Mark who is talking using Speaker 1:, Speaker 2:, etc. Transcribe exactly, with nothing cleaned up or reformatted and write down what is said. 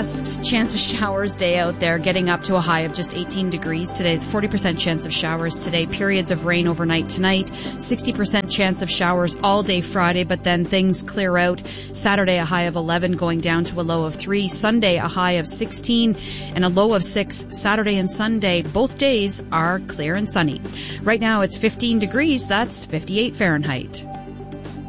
Speaker 1: overcast, chance of showers day out there, getting up to a high of just eighteen degrees today. forty percent chance of showers today. Periods of rain overnight tonight. sixty percent chance of showers all day Friday, but then things clear out. Saturday, a high of eleven, going down to a low of three. Sunday, a high of sixteen and a low of six. Saturday and Sunday, both days are clear and sunny. Right now, it's fifteen degrees. That's fifty-eight Fahrenheit.